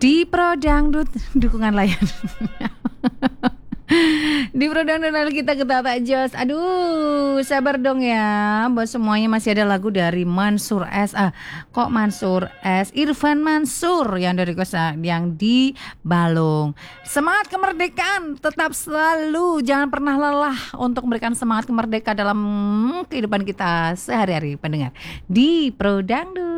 Di Pro Dangdut dukungan layan. Di Pro Dangdut kita tak jos. Aduh, sabar dong ya. Buat semuanya masih ada lagu dari Mansur S. Kok Mansur S? Irfan Mansur yang dari Kosa yang di Balong. Semangat kemerdekaan tetap selalu, jangan pernah lelah untuk memberikan semangat kemerdekaan dalam kehidupan kita sehari-hari pendengar. Di Pro Dangdut.